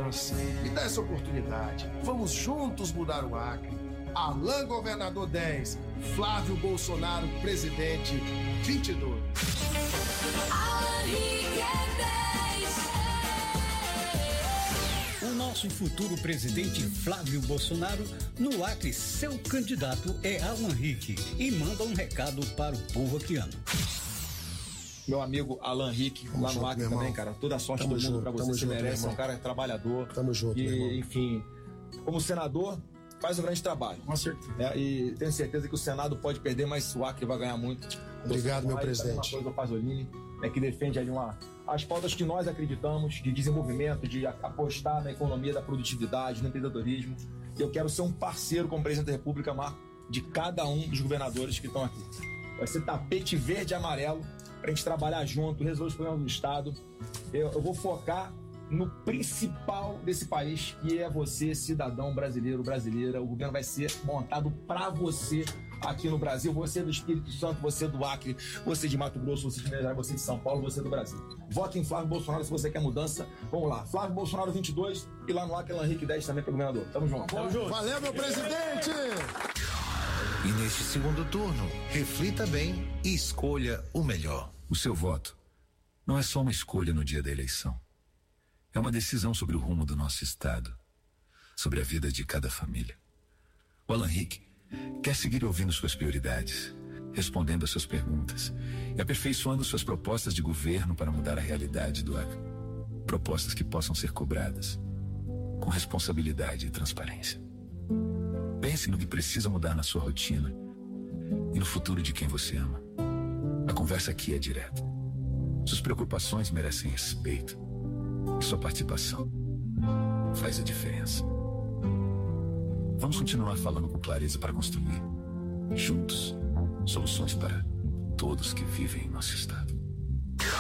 chance, me dá essa oportunidade. Vamos juntos mudar o Acre. Alan Governador 10, Flávio Bolsonaro Presidente 22. Alan Henrique é 10. O nosso futuro presidente Flávio Bolsonaro, no Acre, seu candidato é Alan Henrique e manda um recado para o povo acriano. Meu amigo Alan Henrique, lá no Acre também, cara. Toda a sorte do mundo pra você, você merece. É um cara trabalhador. Tamo junto, e, enfim, como senador, faz um grande trabalho. Com certeza. E tenho certeza que o Senado pode perder, mas o Acre vai ganhar muito. Obrigado, meu presidente. Uma coisa do Pasolini, que defende ali as pautas que nós acreditamos, de desenvolvimento, de apostar na economia da produtividade, no empreendedorismo. E eu quero ser um parceiro como presidente da República, Marco, de cada um dos governadores que estão aqui. Vai ser tapete verde e amarelo pra gente trabalhar junto, resolver os problemas do Estado. Eu vou focar no principal desse país, que é você, cidadão brasileiro, brasileira. O governo vai ser montado pra você aqui no Brasil. Você do Espírito Santo, você do Acre, você de Mato Grosso, você de Minas Gerais, você de São Paulo, você do Brasil. Vote em Flávio Bolsonaro se você quer mudança. Vamos lá, Flávio Bolsonaro 22 e lá no Acre, Alan Henrique 10 também para governador. Tamo junto. Tamo junto. Valeu, meu presidente! E neste segundo turno, reflita bem e escolha o melhor. O seu voto não é só uma escolha no dia da eleição. É uma decisão sobre o rumo do nosso Estado, sobre a vida de cada família. O Alan Henrique quer seguir ouvindo suas prioridades, respondendo às suas perguntas e aperfeiçoando suas propostas de governo para mudar a realidade do Acre. Propostas que possam ser cobradas com responsabilidade e transparência. Pense no que precisa mudar na sua rotina e no futuro de quem você ama. A conversa aqui é direta. Suas preocupações merecem respeito. E sua participação faz a diferença. Vamos continuar falando com clareza para construir, juntos, soluções para todos que vivem em nosso Estado.